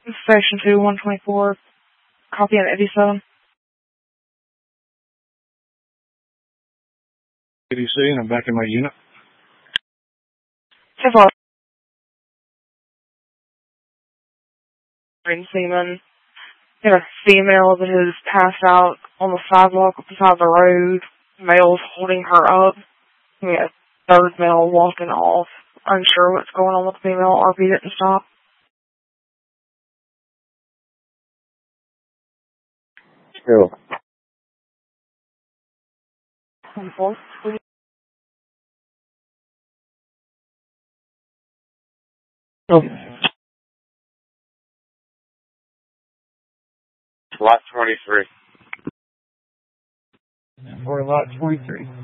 Section 2, 124, copy on 87. 80C, and I'm back in my unit. 10-4. Seaman. Got a female that has passed out on the sidewalk beside the road. Male's holding her up. We got a third male walking off. Unsure what's going on with the female. RP didn't stop. Still. 10-4. Oh. Lot 23. For lot 23.